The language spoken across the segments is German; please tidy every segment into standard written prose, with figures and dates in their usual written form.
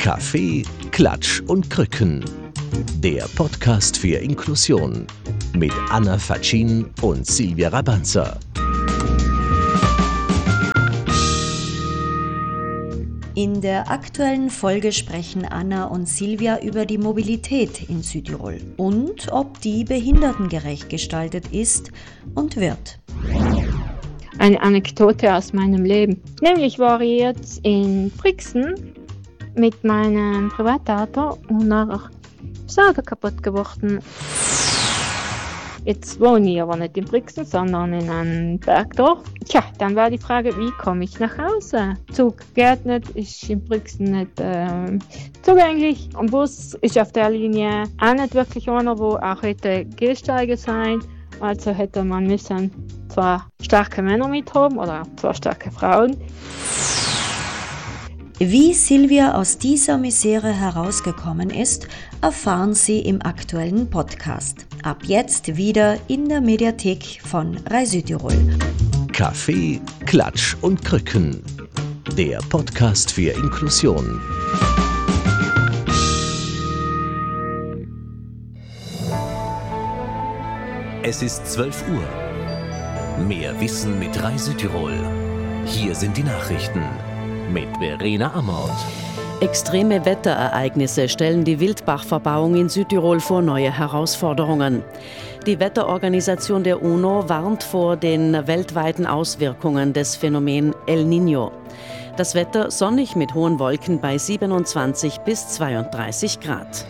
Kaffee, Klatsch und Krücken. Der Podcast für Inklusion mit Anna Faccin und Silvia Rabanza. In der aktuellen Folge sprechen Anna und Silvia über die Mobilität in Südtirol und ob die behindertengerecht gestaltet ist und wird. Eine Anekdote aus meinem Leben. Nämlich war ich jetzt in Brixen mit meinem Privatauto und nachher ist das Auto kaputt geworden. Jetzt wohne ich aber nicht in Brixen, sondern in einem Bergdorf. Tja, dann war die Frage, wie komme ich nach Hause? Zug geht nicht, ist in Brixen nicht zugänglich. Am Bus ist auf der Linie auch nicht wirklich einer, wo auch hätte Gehsteige sein. Also hätte man müssen zwei starke Männer mit haben oder zwei starke Frauen. Wie Silvia aus dieser Misere herausgekommen ist, erfahren Sie im aktuellen Podcast. Ab jetzt wieder in der Mediathek von Rai Südtirol. Kaffee, Klatsch und Krücken. Der Podcast für Inklusion. Es ist 12 Uhr. Mehr Wissen mit Rai Südtirol. Hier sind die Nachrichten mit Verena Amort. Extreme Wetterereignisse stellen die Wildbachverbauung in Südtirol vor neue Herausforderungen. Die Wetterorganisation der UNO warnt vor den weltweiten Auswirkungen des Phänomens El Niño. Das Wetter sonnig mit hohen Wolken bei 27 bis 32 Grad.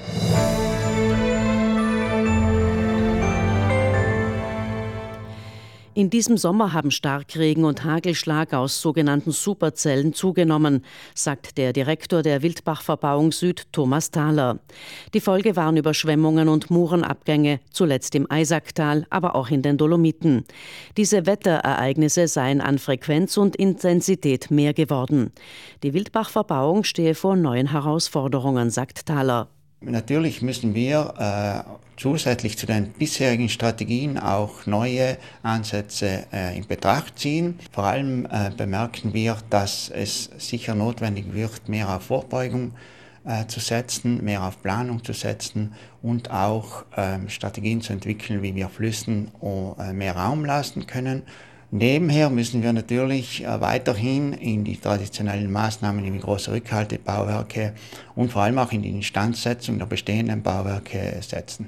In diesem Sommer haben Starkregen und Hagelschlag aus sogenannten Superzellen zugenommen, sagt der Direktor der Wildbachverbauung Süd, Thomas Thaler. Die Folge waren Überschwemmungen und Murenabgänge, zuletzt im Eisacktal, aber auch in den Dolomiten. Diese Wetterereignisse seien an Frequenz und Intensität mehr geworden. Die Wildbachverbauung stehe vor neuen Herausforderungen, sagt Thaler. Natürlich müssen wir zusätzlich zu den bisherigen Strategien auch neue Ansätze in Betracht ziehen. Vor allem bemerken wir, dass es sicher notwendig wird, mehr auf Vorbeugung zu setzen, mehr auf Planung zu setzen und auch Strategien zu entwickeln, wie wir Flüssen mehr Raum lassen können. Nebenher müssen wir natürlich weiterhin in die traditionellen Maßnahmen wie große Rückhaltebauwerke und vor allem auch in die Instandsetzung der bestehenden Bauwerke setzen.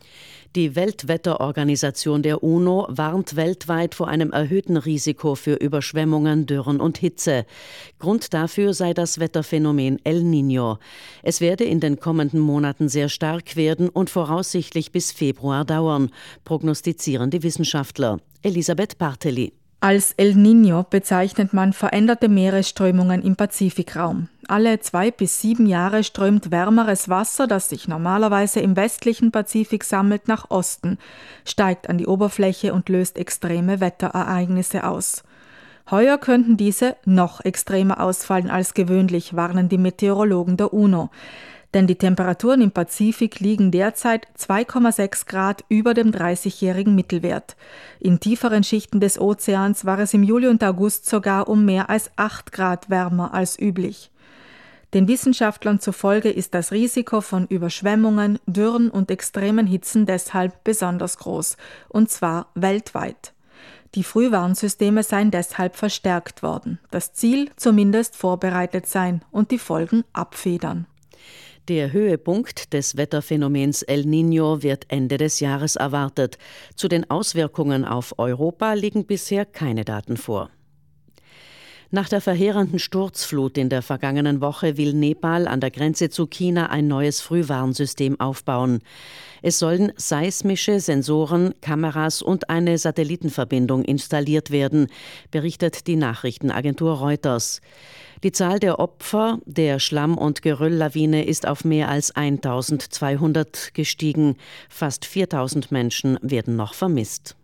Die Weltwetterorganisation der UNO warnt weltweit vor einem erhöhten Risiko für Überschwemmungen, Dürren und Hitze. Grund dafür sei das Wetterphänomen El Niño. Es werde in den kommenden Monaten sehr stark werden und voraussichtlich bis Februar dauern, prognostizieren die Wissenschaftler. Elisabeth Barteli. Als El Niño bezeichnet man veränderte Meeresströmungen im Pazifikraum. Alle 2 bis 7 Jahre strömt wärmeres Wasser, das sich normalerweise im westlichen Pazifik sammelt, nach Osten, steigt an die Oberfläche und löst extreme Wetterereignisse aus. Heuer könnten diese noch extremer ausfallen als gewöhnlich, warnen die Meteorologen der UNO. Denn die Temperaturen im Pazifik liegen derzeit 2,6 Grad über dem 30-jährigen Mittelwert. In tieferen Schichten des Ozeans war es im Juli und August sogar um mehr als 8 Grad wärmer als üblich. Den Wissenschaftlern zufolge ist das Risiko von Überschwemmungen, Dürren und extremen Hitzen deshalb besonders groß, und zwar weltweit. Die Frühwarnsysteme seien deshalb verstärkt worden. Das Ziel zumindest vorbereitet sein und die Folgen abfedern. Der Höhepunkt des Wetterphänomens El Niño wird Ende des Jahres erwartet. Zu den Auswirkungen auf Europa liegen bisher keine Daten vor. Nach der verheerenden Sturzflut in der vergangenen Woche will Nepal an der Grenze zu China ein neues Frühwarnsystem aufbauen. Es sollen seismische Sensoren, Kameras und eine Satellitenverbindung installiert werden, berichtet die Nachrichtenagentur Reuters. Die Zahl der Opfer der Schlamm- und Gerölllawine ist auf mehr als 1200 gestiegen. Fast 4000 Menschen werden noch vermisst.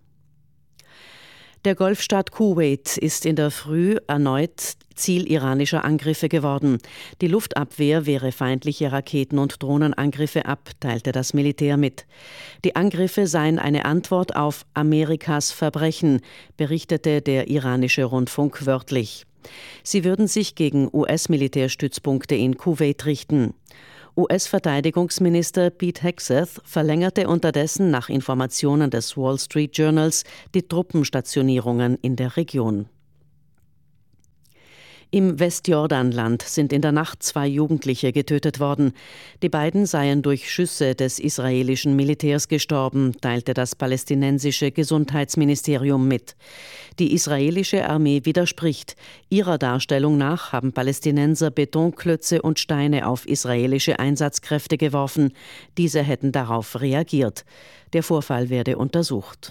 Der Golfstaat Kuwait ist in der Früh erneut Ziel iranischer Angriffe geworden. Die Luftabwehr wehre feindliche Raketen- und Drohnenangriffe ab, teilte das Militär mit. Die Angriffe seien eine Antwort auf Amerikas Verbrechen, berichtete der iranische Rundfunk wörtlich. Sie würden sich gegen US-Militärstützpunkte in Kuwait richten. US-Verteidigungsminister Pete Hegseth verlängerte unterdessen nach Informationen des Wall Street Journals die Truppenstationierungen in der Region. Im Westjordanland sind in der Nacht 2 Jugendliche getötet worden. Die beiden seien durch Schüsse des israelischen Militärs gestorben, teilte das palästinensische Gesundheitsministerium mit. Die israelische Armee widerspricht. Ihrer Darstellung nach haben Palästinenser Betonklötze und Steine auf israelische Einsatzkräfte geworfen. Diese hätten darauf reagiert. Der Vorfall werde untersucht.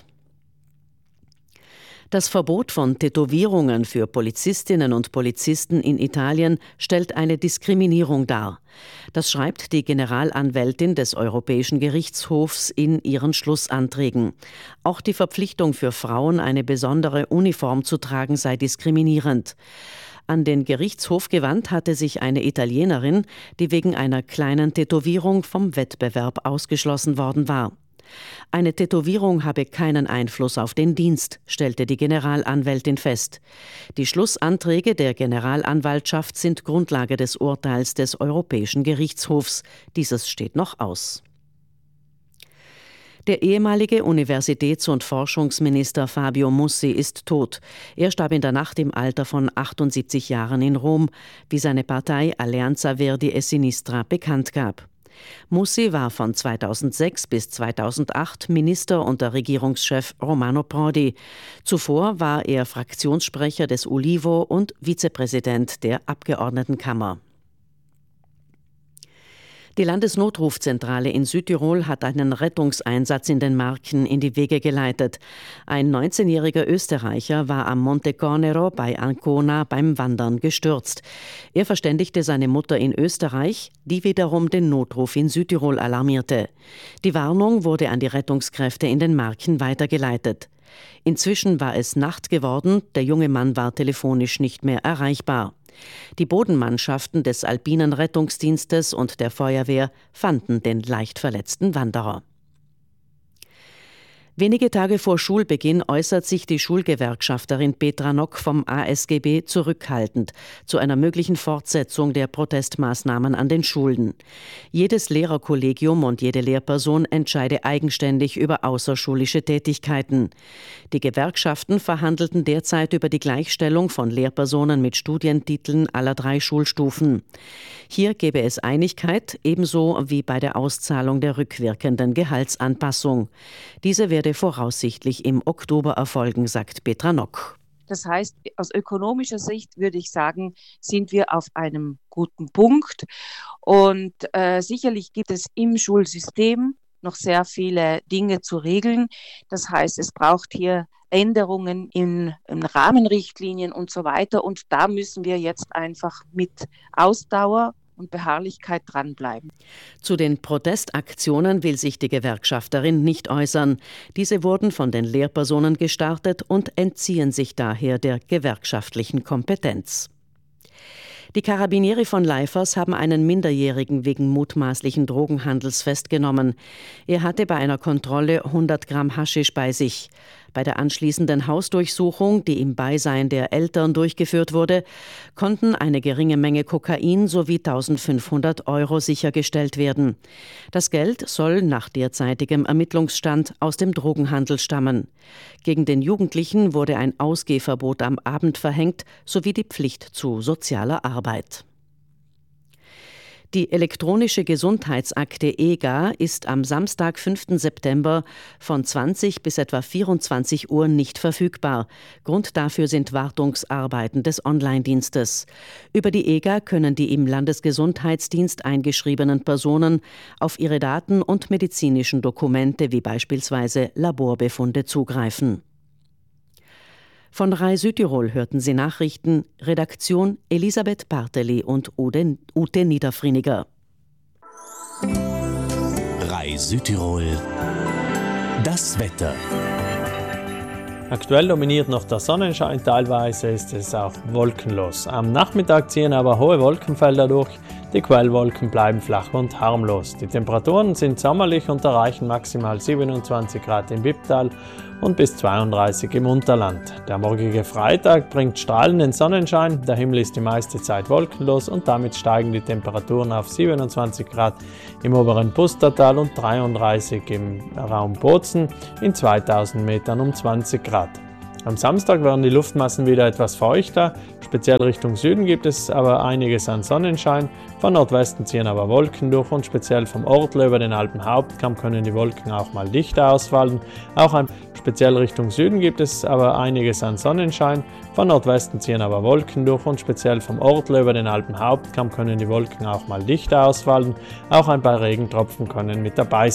Das Verbot von Tätowierungen für Polizistinnen und Polizisten in Italien stellt eine Diskriminierung dar. Das schreibt die Generalanwältin des Europäischen Gerichtshofs in ihren Schlussanträgen. Auch die Verpflichtung für Frauen, eine besondere Uniform zu tragen, sei diskriminierend. An den Gerichtshof gewandt hatte sich eine Italienerin, die wegen einer kleinen Tätowierung vom Wettbewerb ausgeschlossen worden war. Eine Tätowierung habe keinen Einfluss auf den Dienst, stellte die Generalanwältin fest. Die Schlussanträge der Generalanwaltschaft sind Grundlage des Urteils des Europäischen Gerichtshofs. Dieses steht noch aus. Der ehemalige Universitäts- und Forschungsminister Fabio Mussi ist tot. Er starb in der Nacht im Alter von 78 Jahren in Rom, wie seine Partei Alleanza Verdi e Sinistra bekannt gab. Mussi war von 2006 bis 2008 Minister unter Regierungschef Romano Prodi. Zuvor war er Fraktionssprecher des Ulivo und Vizepräsident der Abgeordnetenkammer. Die Landesnotrufzentrale in Südtirol hat einen Rettungseinsatz in den Marken in die Wege geleitet. Ein 19-jähriger Österreicher war am Monte Cornero bei Ancona beim Wandern gestürzt. Er verständigte seine Mutter in Österreich, die wiederum den Notruf in Südtirol alarmierte. Die Warnung wurde an die Rettungskräfte in den Marken weitergeleitet. Inzwischen war es Nacht geworden, der junge Mann war telefonisch nicht mehr erreichbar. Die Bodenmannschaften des Alpinen Rettungsdienstes und der Feuerwehr fanden den leicht verletzten Wanderer. Wenige Tage vor Schulbeginn äußert sich die Schulgewerkschafterin Petra Nock vom ASGB zurückhaltend zu einer möglichen Fortsetzung der Protestmaßnahmen an den Schulen. Jedes Lehrerkollegium und jede Lehrperson entscheide eigenständig über außerschulische Tätigkeiten. Die Gewerkschaften verhandelten derzeit über die Gleichstellung von Lehrpersonen mit Studientiteln aller 3 Schulstufen. Hier gäbe es Einigkeit, ebenso wie bei der Auszahlung der rückwirkenden Gehaltsanpassung. Diese werde voraussichtlich im Oktober erfolgen, sagt Petra Nock. Das heißt, aus ökonomischer Sicht würde ich sagen, sind wir auf einem guten Punkt. Und sicherlich gibt es im Schulsystem noch sehr viele Dinge zu regeln. Das heißt, es braucht hier Änderungen in Rahmenrichtlinien und so weiter. Und da müssen wir jetzt einfach mit Ausdauer und Beharrlichkeit dranbleiben. Zu den Protestaktionen will sich die Gewerkschafterin nicht äußern. Diese wurden von den Lehrpersonen gestartet und entziehen sich daher der gewerkschaftlichen Kompetenz. Die Carabinieri von Leifers haben einen Minderjährigen wegen mutmaßlichen Drogenhandels festgenommen. Er hatte bei einer Kontrolle 100 Gramm Haschisch bei sich. Bei der anschließenden Hausdurchsuchung, die im Beisein der Eltern durchgeführt wurde, konnten eine geringe Menge Kokain sowie 1.500 € sichergestellt werden. Das Geld soll nach derzeitigem Ermittlungsstand aus dem Drogenhandel stammen. Gegen den Jugendlichen wurde ein Ausgehverbot am Abend verhängt, sowie die Pflicht zu sozialer Arbeit. Die elektronische Gesundheitsakte EGA ist am Samstag, 5. September von 20 bis etwa 24 Uhr nicht verfügbar. Grund dafür sind Wartungsarbeiten des Online-Dienstes. Über die EGA können die im Landesgesundheitsdienst eingeschriebenen Personen auf ihre Daten und medizinischen Dokumente wie beispielsweise Laborbefunde zugreifen. Von RAI Südtirol hörten Sie Nachrichten, Redaktion Elisabeth Barteli und Ute Niederfriniger. RAI Südtirol, das Wetter. Aktuell dominiert noch der Sonnenschein, teilweise ist es auch wolkenlos. Am Nachmittag ziehen aber hohe Wolkenfelder durch, Die Quellwolken bleiben flach und harmlos. Die Temperaturen sind sommerlich und erreichen maximal 27 Grad im Wipptal und bis 32 im Unterland. Der morgige Freitag bringt strahlenden Sonnenschein, der Himmel ist die meiste Zeit wolkenlos und damit steigen die Temperaturen auf 27 Grad im oberen Pustertal und 33 im Raum Bozen, in 2000 Metern um 20 Grad. Am Samstag werden die Luftmassen wieder etwas feuchter, speziell Richtung Süden gibt es aber einiges an Sonnenschein, von Nordwesten ziehen aber Wolken durch und speziell vom Ortler über den Alpenhauptkamm können die Wolken auch mal dichter ausfallen. Speziell Richtung Süden gibt es aber einiges an Sonnenschein, von Nordwesten ziehen aber Wolken durch und speziell vom Ortler über den Alpenhauptkamm können die Wolken auch mal dichter ausfallen. Auch ein paar Regentropfen können mit dabei sein.